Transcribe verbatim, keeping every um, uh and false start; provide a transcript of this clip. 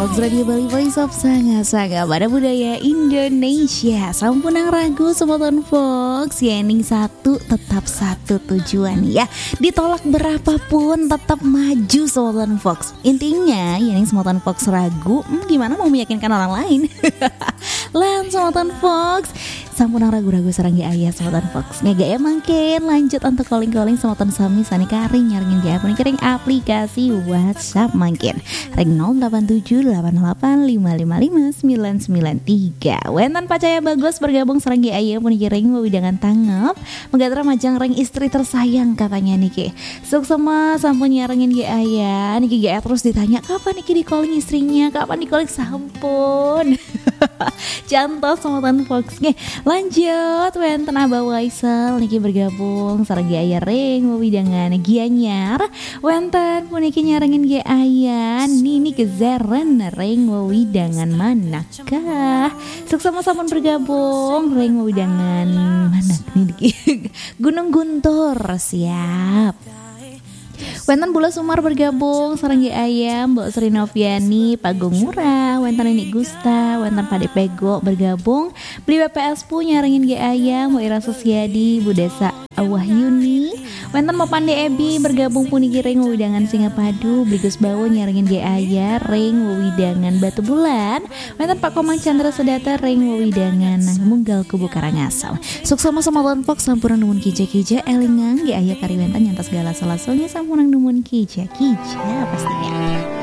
Fox Radio Bali Voice of Sanga-Sanga pada budaya Indonesia. Sampunang ragu Soboton Fox, yening satu tetap satu tujuan ya. Ditolak berapapun tetap maju Soboton Fox. Intinya yening Soboton Fox ragu, hmm, gimana mau meyakinkan orang lain? Lan Soboton Fox, sampunang ragu-ragu sarang ge aya Soboton Fox. Ngega ya mangkin lanjut untuk calling-calling Soboton sami sani karing nyaringin ge apun kering aplikasi WhatsApp mangkin. Ring nol delapan tujuh delapan delapan lima lima lima sembilan sembilan tiga. Wentan pacaya bagus bergabung sarang ge aya pun ring widangan tanggap. Menggatra majang ring istri tersayang katanya niki. Suksema sampun nyarengin ge aya. Niki ge terus ditanya kapan niki di calling istrinya, kapan di calling sampun. Cantos Soboton Fox nge. Lanjut wenten Abah Waisel niki bergabung sareng ge aya ring widangan gianyar. Wenten puniki nyarengin ge aya Nini Kezeren ring widangan manakah. Suksema sampun bergabung ring widangan mana niki Gunung Guntur siap. Wenten Bula Sumar bergabung sareng ge aya Mbok Sri Noviani Pagung Murah, wenten Nini Gusta, wenten Pade Pego bergabung. Beli B P S pu nyarengin ge aya Mbok Ira Susiadi, Bu Desa Wahyuni, wenten Mo Pande Ebi bergabung puniki ring widangan Singapadu. Beli Gus Bawo nyarengin ge aya ring widangan Batu Bulan, wenten Pak Komang Chandra Sedata ring widangan Munggal Kubu Karangasem. Suksema Soboton Fox sampurna numun kija-kija elingang ge aya kari wenten nyantos segala salasonya sampurna numun kija-kija pastinya.